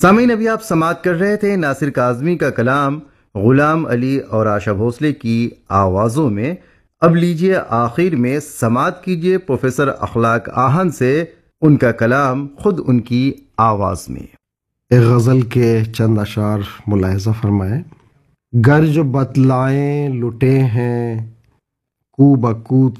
सामीन, अभी आप समाअत कर रहे थे नासिर काज़मी का कलाम गुलाम अली और आशा भोसले की आवाज़ों में। अब लीजिए आखिर में समाअत कीजिए प्रोफेसर अखलाक आहन से उनका कलाम खुद उनकी आवाज़ में। एक गज़ल के चंद अशार मुलाहिज़ा फरमाएं। गर जो बतलाएं लुटे हैं कू बकू